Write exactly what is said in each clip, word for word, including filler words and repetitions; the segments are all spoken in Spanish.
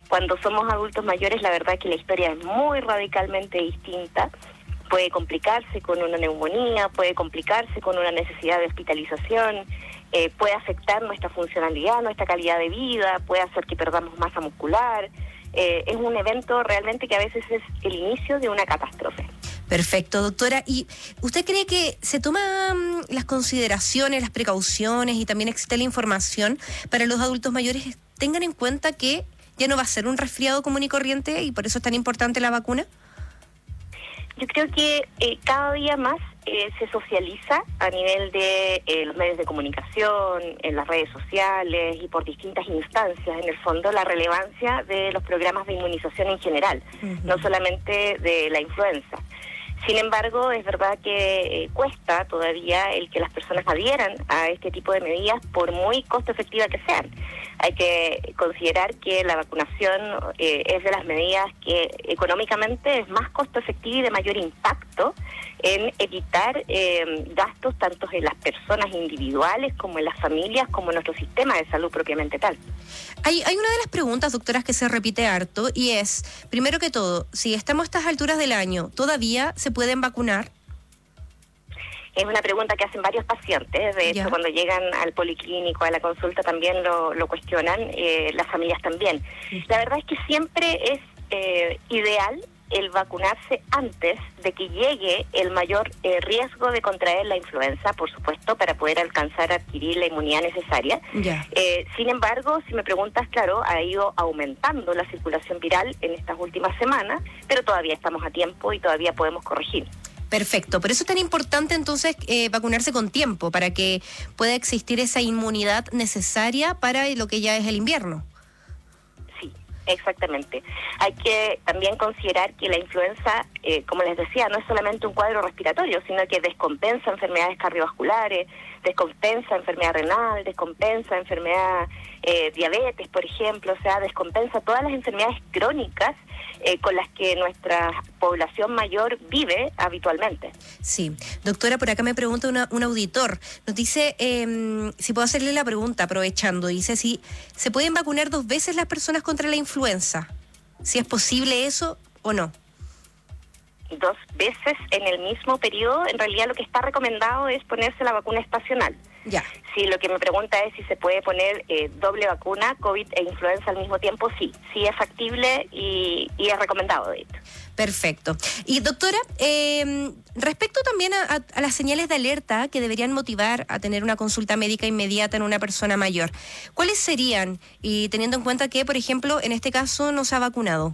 Cuando somos adultos mayores, la verdad que la historia es muy radicalmente distinta. Puede complicarse con una neumonía, puede complicarse con una necesidad de hospitalización, eh, puede afectar nuestra funcionalidad, nuestra calidad de vida, puede hacer que perdamos masa muscular. Eh, es un evento realmente que a veces es el inicio de una catástrofe. Perfecto, doctora. ¿Y usted cree que se toman las consideraciones, las precauciones y también existe la información para los adultos mayores? Tengan en cuenta que ya no va a ser un resfriado común y corriente y por eso es tan importante la vacuna. Yo creo que eh, cada día más eh, se socializa a nivel de eh, los medios de comunicación, en las redes sociales y por distintas instancias, en el fondo, la relevancia de los programas de inmunización en general, uh-huh. no solamente de la influenza. Sin embargo, es verdad que eh, cuesta todavía el que las personas adhieran a este tipo de medidas, por muy costo efectiva que sean. Hay que considerar que la vacunación eh, es de las medidas que económicamente es más costo efectiva y de mayor impacto en evitar eh, gastos tanto en las personas individuales como en las familias, como en nuestro sistema de salud propiamente tal. Hay, hay una de las preguntas, doctoras, que se repite harto y es, primero que todo, si estamos a estas alturas del año, ¿todavía se pueden vacunar? Es una pregunta que hacen varios pacientes. De hecho, cuando llegan al policlínico, a la consulta, también lo, lo cuestionan, eh, las familias también. Sí. La verdad es que siempre es eh, ideal el vacunarse antes de que llegue el mayor eh, riesgo de contraer la influenza, por supuesto, para poder alcanzar a adquirir la inmunidad necesaria. Yeah. Eh, sin embargo, si me preguntas, claro, ha ido aumentando la circulación viral en estas últimas semanas, pero todavía estamos a tiempo y todavía podemos corregir. Perfecto, por eso es tan importante entonces eh, vacunarse con tiempo, para que pueda existir esa inmunidad necesaria para lo que ya es el invierno. Exactamente. Hay que también considerar que la influenza, eh, como les decía, no es solamente un cuadro respiratorio, sino que descompensa enfermedades cardiovasculares, descompensa enfermedad renal, descompensa enfermedad eh, diabetes, por ejemplo, o sea, descompensa todas las enfermedades crónicas eh, con las que nuestra población mayor vive habitualmente. Sí. Doctora, por acá me pregunta una, un auditor, nos dice, eh, si puedo hacerle la pregunta aprovechando, dice si se pueden vacunar dos veces las personas contra la influenza, si es posible eso o no. Dos veces en el mismo periodo, en realidad lo que está recomendado es ponerse la vacuna estacional. Ya. Si lo que me pregunta es si se puede poner eh, doble vacuna, COVID e influenza al mismo tiempo, sí, sí es factible y, y es recomendado, de hecho. Perfecto. Y doctora, eh, respecto también a, a, a las señales de alerta que deberían motivar a tener una consulta médica inmediata en una persona mayor, ¿cuáles serían? Y teniendo en cuenta que, por ejemplo, en este caso no se ha vacunado.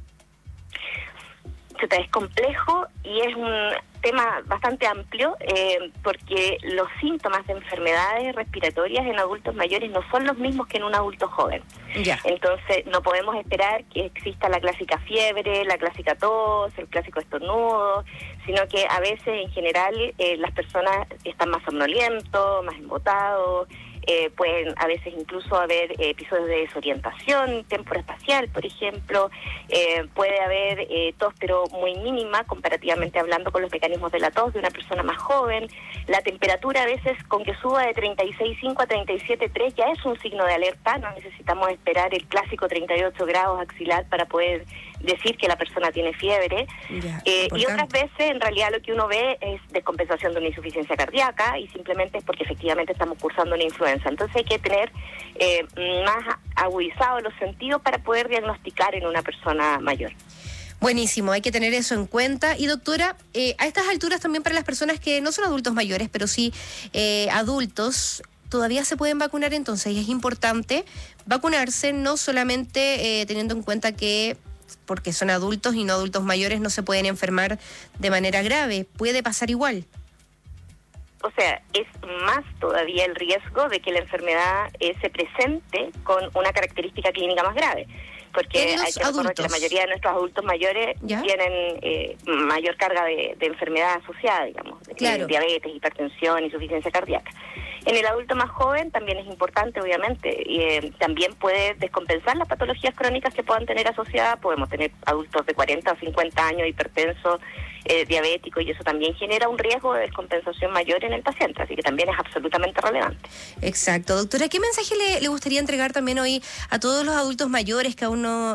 Es complejo y es un tema bastante amplio eh, porque los síntomas de enfermedades respiratorias en adultos mayores no son los mismos que en un adulto joven. Ya. Entonces no podemos esperar que exista la clásica fiebre, la clásica tos, el clásico estornudo, sino que a veces en general eh, las personas están más somnolientos, más embotados. Eh, pueden a veces incluso haber eh, episodios de desorientación temporoespacial, por ejemplo, eh, puede haber eh, tos pero muy mínima comparativamente hablando con los mecanismos de la tos de una persona más joven. La temperatura a veces con que suba de treinta y seis punto cinco a treinta y siete punto tres ya es un signo de alerta, no necesitamos esperar el clásico treinta y ocho grados axilar para poder decir que la persona tiene fiebre. Ya, eh, y otras veces en realidad lo que uno ve es descompensación de una insuficiencia cardíaca y simplemente es porque efectivamente estamos cursando una influenza. Entonces hay que tener eh, más agudizados los sentidos para poder diagnosticar en una persona mayor. Buenísimo, hay que tener eso en cuenta. Y doctora, eh, a estas alturas también para las personas que no son adultos mayores, pero sí eh, adultos, todavía se pueden vacunar entonces, y es importante vacunarse no solamente eh, teniendo en cuenta que porque son adultos y no adultos mayores no se pueden enfermar de manera grave, puede pasar igual. O sea, es más todavía el riesgo de que la enfermedad eh, se presente con una característica clínica más grave. Porque hay que recordar que la mayoría de nuestros adultos mayores ¿Ya? tienen eh, mayor carga de, de enfermedad asociada, digamos, de claro. diabetes, hipertensión, insuficiencia cardíaca. En el adulto más joven también es importante, obviamente, y eh, también puede descompensar las patologías crónicas que puedan tener asociadas. Podemos tener adultos de cuarenta o cincuenta años hipertensos, eh, diabéticos, y eso también genera un riesgo de descompensación mayor en el paciente, así que también es absolutamente relevante. Exacto. Doctora, ¿qué mensaje le, le gustaría entregar también hoy a todos los adultos mayores que aún no